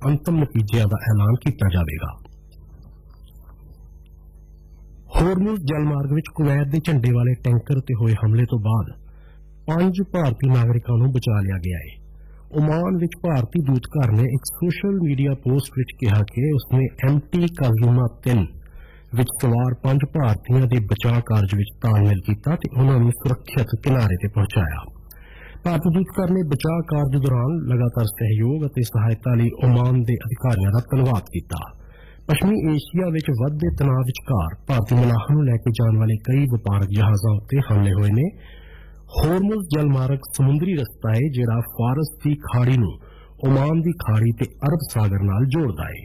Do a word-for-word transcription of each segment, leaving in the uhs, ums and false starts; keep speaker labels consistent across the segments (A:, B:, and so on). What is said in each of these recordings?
A: अंतिम नतीजों का ऐलान किया जाएगा। होर्मुज़ जलमार्ग विच कुवैत के झंडे वाले टैंकर ते होए हमले तो बाद पांच भारतीय नागरिकों को बचा लिया गया है। ओमान विच भारतीय दूतघर ने एक सोशल मीडिया पोस्ट विच कहा कि उसने एम टी काजूमा तीन विच सवार पांच भारतीयों के बचाव कार्य विच तालमेल किया ते उन्होंने सुरक्षित किनारे ते पहुंचाया। भारतीय दूतघर ने बचाव कार्य दौरान लगातार सहयोग और सहायता लई ओमान के अधिकारियों का धन्यवाद किया। पश्चिमी एशिया विच वधदे तनाव विचकार भारतीय मलाहां नूं लैके जाण वाले कई वपारक जहाज़ों उत्ते हमले होए ने। होर्मुज़ जलमार्ग समुद्री रस्ता है जिहड़ा फारस की खाड़ी नूं ओमान की खाड़ी ते अरब सागर नाल जोड़दा है।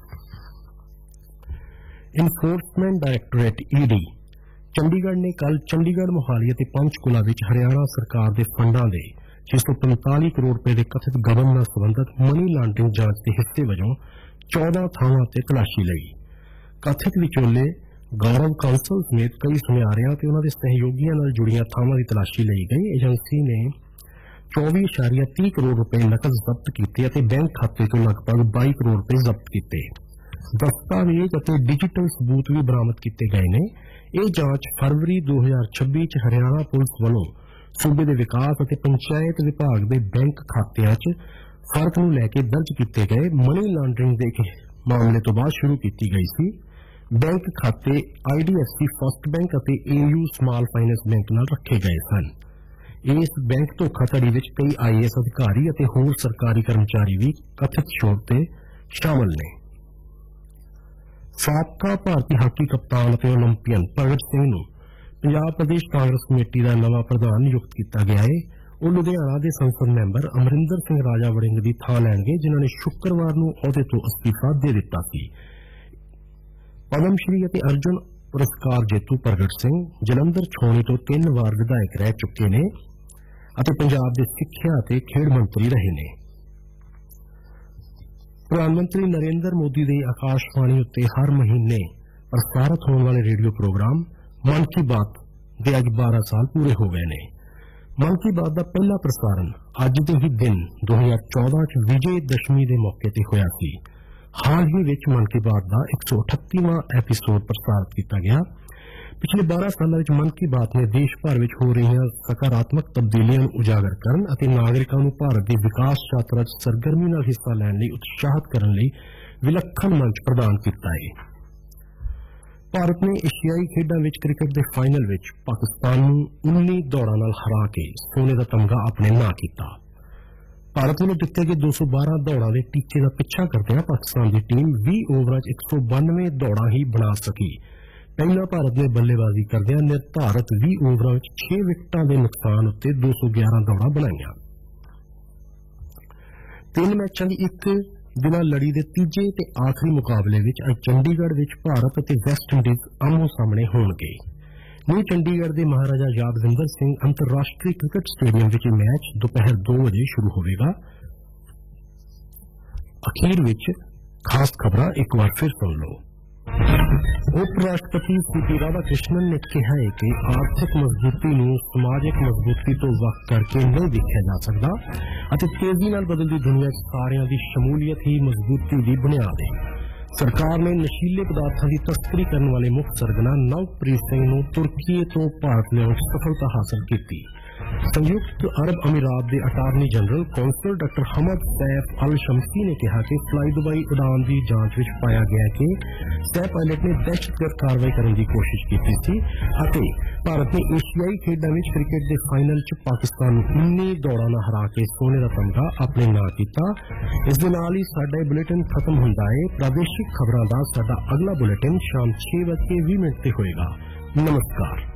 A: इनफोर्समेंट डायरैक्टोरेट ई डी चंडीगढ़ ने कल चंडीगढ़ मोहाली ते पंचकुला विच हरियाणा सरकार के फंडां दे छे सौ पैंताली करोड़ रुपए के कथित गबन नाल संबंधित मनी लॉन्ड्रिंग जांच के हिस्से वजों चौदह थावां ते तलाशी लई। कथित विचोले गौरव कांसल समेत कई सुनियारियां ते उन्हां दे सहयोगियां नाल जुड़ियां थावां की तलाशी लई गई। एजेंसी ने चौबी इशारिया तीह करोड़ रुपए नकद जब्त किए ते बैंक खाते तो लगभग बाई करोड़ रुपए जब्त किए। दस्तावेज और डिजिटल सबूत भी बरामद किए गए ने। यह जांच फरवरी दो हजार छब्बी च हरियाणा पुलिस वालों सूबे के विकास और पंचायत विभाग के बैंक खात्यां च फर्क नूं लैके दर्ज किए गए मनी लॉन्ड्रिंग के मामले तो बाद शुरू की गई सी। बैंक खाते I D F C first bank और ए यू स्मॉल फाइनेंस बैंक नाल रखे गए सन। इस बैंक धोखाधड़ी विच कई आई ए एस अधिकारी और होर सरकारी कर्मचारी भी कथित शोध ते शामिल ने। साबका भारतीय हाकी कप्तान और ओलंपियन भगत सिंह नूं पंजाब प्रदेश कांग्रेस कमेटी का नवा प्रधान नियुक्त किया गया है। वो लुधियाना के संसद मैंबर अमरिंदर सिंह राजा वड़िंग की थां लैणगे जिन्होंने शुक्रवार नूं अहुदे तो अस्तीफा दे दिता सी। पद्मश्री और अर्जुन पुरस्कार जेतू भगत सिंह जलंधर छौणी तो तीन बार विधायक रह चुके ने और पंजाब के सिक्ख्या और खेड मंत्री रहे ने। प्रधानमंत्री नरेंद्र मोदी के आकाशवाणी उत्ते हर महीने प्रसारित होने वाले रेडियो प्रोग्राम मन की बात के अज बारह साल पूरे हो गए ने। मन की बात का पहला प्रसारण अज के ही दिन दो हजार चौदह च विजय दशमी के मौके पर होया सी। हाल ही विच मन की बात का एक सौ अठत्तीवां एपीसोड प्रसारित किया गया। पिछले बारह सालों में मन की बात ने देश भर में हो रही सकारात्मक तब्दीलियां उजागर करन अते नागरिकां नूं भारत की विकास यात्रा च सरगर्मी नाल हिस्सा लैण लई उत्साहित करन लई विलक्षण मंच प्रदान किया है। भारत ने एशियाई खेडां विच क्रिकेट के फाइनल विच पाकिस्तान नूं उन्नी दौड़ां नाल हरा के सोने का तमगा अपने नां किया। भारत वालों दिते गए दो सौ बारह दौड़ां के टीचे का पिछा करदे पाकिस्तान की टीम बीस ओवरां च एक सौ बानवे दौड़ां ही बना सकी। पहला भारत ने बल्लेबाजी करदे निर्धारित बीस ओवरां च छे विकेटां के नुकसान उत्ते दो सौ ग्यारह दौड़ां बनाईयां। तीन मैचों की एक दिना लड़ी के तीजे ते आखिरी मुकाबले विच अज चंडीगढ़ विच भारत और वैस्ट इंडीज आमो सामने होणगे। न्यू चंडीगढ़ के महाराजा यादविंदर सिंह अंतरराष्ट्रीय क्रिकेट स्टेडियम विच मैच दोपहर दो बजे शुरू होगा। अखीर विच खास खबरां एक बार फिर सुन लो। उप राष्ट्रपति सी पी राधाकृष्णन ने कहा है कि आर्थिक मजबूती नूं समाजिक मजबूती तो वख करके नहीं देखा जा सकता और तेजी नाल बदलती दुनिया च सारियां दी शमूलियत ही मजबूती की बुनियाद है। सरकार ने नशीले पदार्थों की तस्करी करने वाले मुख्य सरगना नवप्रीत सिंह नूं तुर्की तो भारत लियाउण च सफलता हासिल की। संयुक्त अरब अमीरात के अटारनी जनरल कौंसल डॉक्टर हमद सैफ अल शमसी ने कहा कि फ्लाई दुबई उड़ान की जांच में पाया गया कि सह पायलट ने दहशतगर्द कार्रवाई करने की कोशिश की थी। भारत ने एशियाई खेडों में क्रिकेट के फाइनल च पाकिस्तान उन्नी दौड़ां नाल हरा के सोने का तमगा अपने नां किया। इस दे नाल ही साडा बुलेटिन खत्म हुंदा है। प्रादेशिक खबरां दा साडा अगला बुलेटिन शाम छे बज के बीस मिनट ते होएगा। नमस्कार।